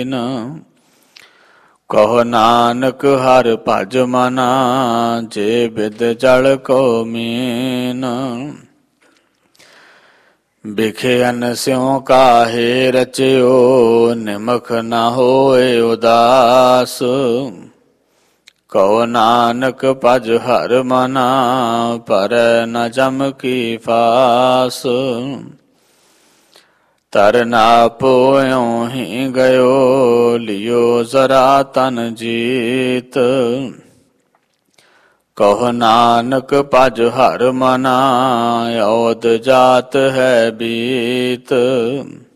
ਕਹੋ ਨਾਨਕ ਹਰਿ ਭਜ ਮਨਾ, ਜੇ ਬਿਦ ਜਲ ਕੋ ਮੀਨ। ਬਿਖਿਆਨ ਸਿਉ ਕਾਹੇ ਰਚਿਓ, ਨਿਮਖ ਨਾ ਹੋਏ ਉਦਾਸ। ਕਹੋ ਨਾਨਕ ਭਜ ਹਰਿ ਮਨਾ, ਪਰੈ ਨ ਜਮ ਕੀ ਫਾਸ। ਤਰਨਾ ਪੋਇਉ ਹੀ ਗਇਓ, ਲਿਓ ਜ਼ਰਾ ਤਨ ਜੀਤ। ਕਹੋ ਨਾਨਕ ਭਜ ਹਰਿ ਮਨਾ, ਔਦ ਜਾਤ ਹੈ ਬੀਤ।